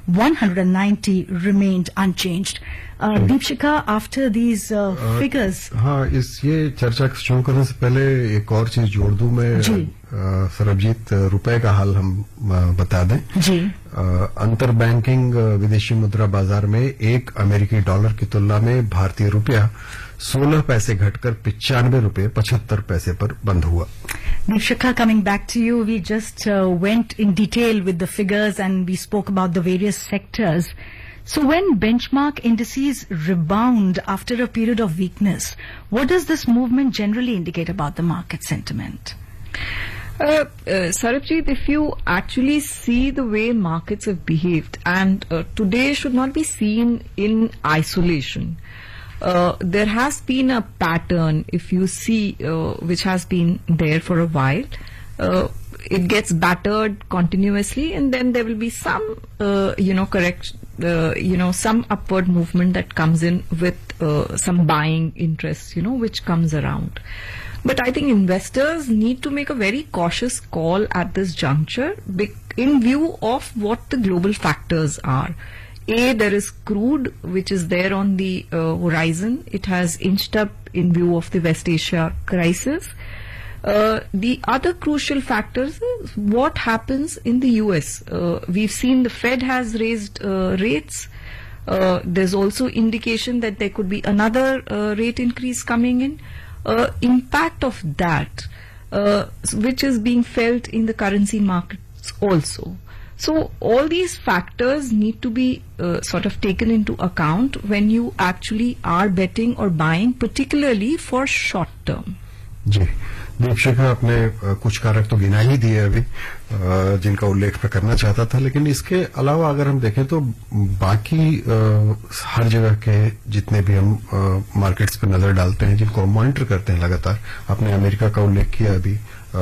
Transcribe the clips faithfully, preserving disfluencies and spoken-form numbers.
one hundred ninety remained unchanged. Uh, Deepshikha, after these uh, uh, figures... हाँ, इस ये चर्चा शुरू करने से पहले एक और चीज जोड़ दूं मैं, सरबजीत, रुपए का हाल हम बता दें जी। अंतर बैंकिंग विदेशी मुद्रा बाजार में एक अमेरिकी डॉलर की तुलना में भारतीय रुपया सोलह पैसे घटकर पिचानवे रुपए पचहत्तर पैसे पर बंद हुआ। Deepshikha, coming back to you, we just uh, went in detail with the figures and we spoke about the various sectors. So when benchmark indices rebound after a period of weakness, what does this movement generally indicate about the market sentiment? Uh, uh, Sarabjit, if you actually see the way markets have behaved, and uh, today should not be seen in isolation. Uh, there has been a pattern, if you see, uh, which has been there for a while. Uh, it gets battered continuously, and then there will be some, uh, you know, correct, uh, you know, some upward movement that comes in with uh, some buying interest, you know, which comes around. But I think investors need to make a very cautious call at this juncture in view of what the global factors are. A, there is crude, which is there on the uh, horizon. It has inched up in view of the West Asia crisis. Uh, the other crucial factors is what happens in the U S. Uh, we've seen the Fed has raised uh, rates. Uh, there's also indication that there could be another uh, rate increase coming in. Uh, impact of that, uh, which is being felt in the currency markets also. So all these factors need to be uh, sort of taken into account when you actually are betting or buying, particularly for short term. जी, दीपशिखा, आपने कुछ कारक तो गिना ही दिए अभी, जिनका उल्लेख मैं करना चाहता था, लेकिन इसके अलावा अगर हम देखें तो बाकी हर जगह के जितने भी हम मार्केट्स पे नजर डालते हैं, जिनको हम मॉनिटर करते हैं लगातार, आपने अमेरिका का उल्लेख किया अभी,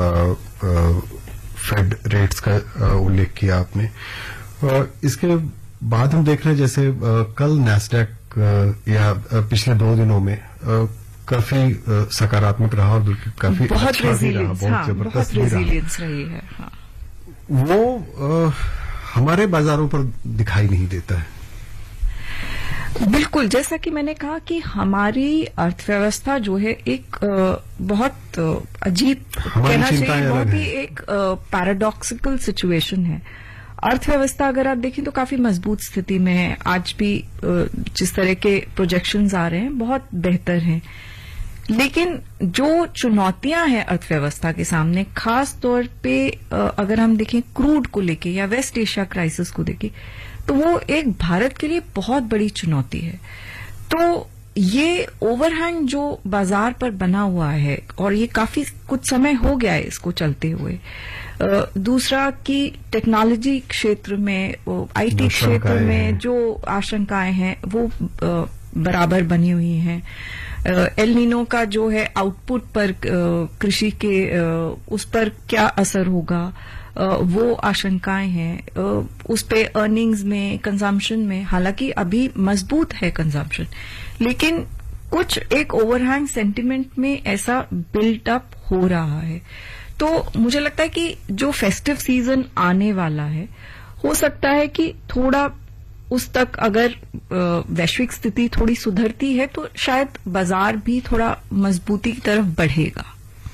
फेड रेट्स का उल्लेख किया आपने, इसके बाद हम देख रहे हैं जैसे कल नैस्डैक या पिछले दो दिनों में काफी सकारात्मक रहा और काफी बहुत अच्छा भी रहा, बहुत हाँ, जबरदस्त बहुत भी रहा। रही है हाँ। वो आ, हमारे बाजारों पर दिखाई नहीं देता है। बिल्कुल, जैसा कि मैंने कहा कि हमारी अर्थव्यवस्था जो है एक आ, बहुत अजीब कहना चाहिए, बहुत ही एक पैराडॉक्सिकल सिचुएशन है। अर्थव्यवस्था अगर आप देखें तो काफी मजबूत स्थिति में है, आज भी जिस तरह के प्रोजेक्शंस आ रहे हैं बहुत बेहतर हैं, लेकिन जो चुनौतियां हैं अर्थव्यवस्था के सामने, खास तौर पे अगर हम देखें क्रूड को लेके या वेस्ट एशिया क्राइसिस को देखें, तो वो एक भारत के लिए बहुत बड़ी चुनौती है। तो ये ओवरहैंग जो बाजार पर बना हुआ है और ये काफी कुछ समय हो गया है इसको चलते हुए। Uh, दूसरा कि टेक्नोलॉजी क्षेत्र में, आईटी क्षेत्र में जो आशंकाएं हैं वो uh, बराबर बनी हुई हैं। एल नीनो का जो है आउटपुट पर uh, कृषि के uh, उस पर क्या असर होगा, uh, वो आशंकाएं हैं। uh, उस पे अर्निंग्स में, कंजम्पशन में, हालांकि अभी मजबूत है कंजम्पशन, लेकिन कुछ एक ओवरहैंग सेंटिमेंट में ऐसा बिल्ट अप हो रहा है। तो मुझे लगता है कि जो फेस्टिव सीजन आने वाला है, हो सकता है कि थोड़ा उस तक अगर वैश्विक स्थिति थोड़ी सुधरती है तो शायद बाजार भी थोड़ा मजबूती की तरफ बढ़ेगा।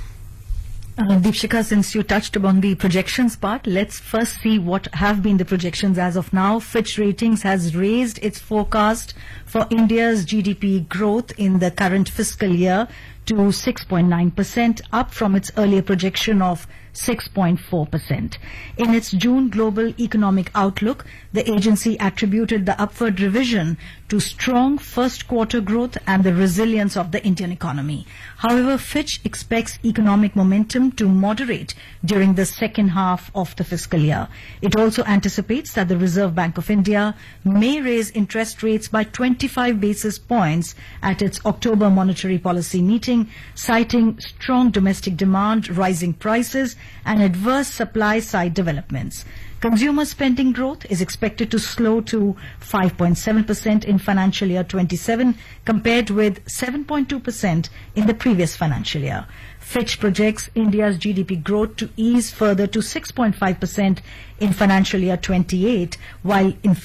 Uh, Deepshikha, since you touched upon the projections part, let's first see what have been the projections as of now. Fitch Ratings has raised its forecast for India's G D P growth in the current fiscal year to six point nine percent, up from its earlier projection of six point four percent. In its June Global Economic Outlook, the agency attributed the upward revision to strong first quarter growth and the resilience of the Indian economy. However, Fitch expects economic momentum to moderate during the second half of the fiscal year. It also anticipates that the Reserve Bank of India may raise interest rates by twenty-five basis points at its October monetary policy meeting, citing strong domestic demand, rising prices, and adverse supply-side developments. Consumer spending growth is expected to slow to five point seven percent in financial year twenty-seven compared with seven point two percent in the previous financial year. Fitch projects India's G D P growth to ease further to six point five percent in financial year twenty-eight, while inflation